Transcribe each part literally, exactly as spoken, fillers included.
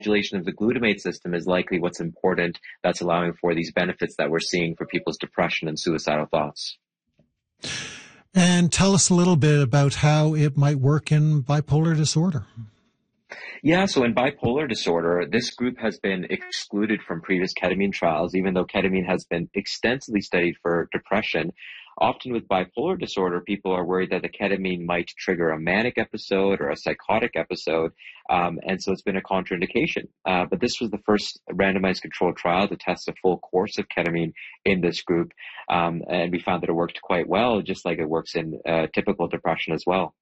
modulation of the glutamate system is likely what's important that's allowing for these benefits that we're seeing for people's depression and suicidal thoughts. And tell us a little bit about how it might work in bipolar disorder. Yeah, so in bipolar disorder, this group has been excluded from previous ketamine trials, even though ketamine has been extensively studied for depression. Often with bipolar disorder, people are worried that the ketamine might trigger a manic episode or a psychotic episode, um, and so it's been a contraindication. Uh, but this was the first randomized controlled trial to test a full course of ketamine in this group, um, and we found that it worked quite well, just like it works in uh, typical depression as well.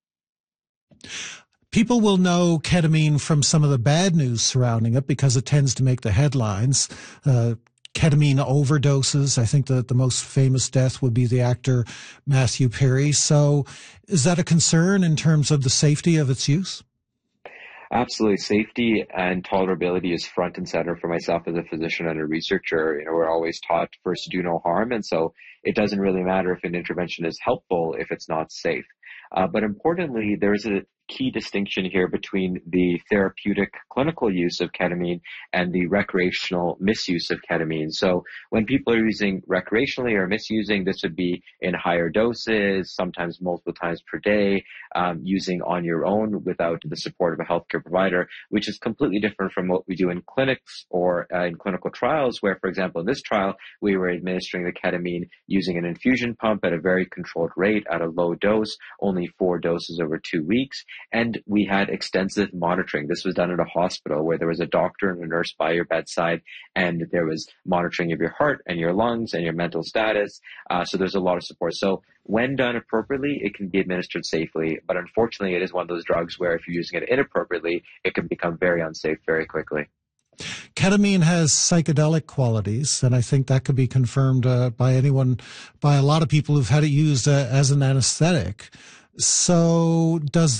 People will know ketamine from some of the bad news surrounding it because it tends to make the headlines. Uh, ketamine overdoses. I think that the most famous death would be the actor Matthew Perry. So is that a concern in terms of the safety of its use? Absolutely. Safety and tolerability is front and center for myself as a physician and a researcher. You know, we're always taught first do no harm. And so it doesn't really matter if an intervention is helpful if it's not safe. Uh, but importantly, there's a key distinction here between the therapeutic clinical use of ketamine and the recreational misuse of ketamine. So when people are using recreationally or misusing, this would be in higher doses, sometimes multiple times per day, um, using on your own without the support of a healthcare provider, which is completely different from what we do in clinics or uh, in clinical trials, where, for example, in this trial, we were administering the ketamine using an infusion pump at a very controlled rate at a low dose, only four doses over two weeks. And we had extensive monitoring. This was done at a hospital where there was a doctor and a nurse by your bedside, and there was monitoring of your heart and your lungs and your mental status. Uh, so there's a lot of support. So when done appropriately, it can be administered safely. But unfortunately, it is one of those drugs where if you're using it inappropriately, it can become very unsafe very quickly. Ketamine has psychedelic qualities, and I think that could be confirmed uh, by anyone, by a lot of people who've had it used uh, as an anesthetic. So does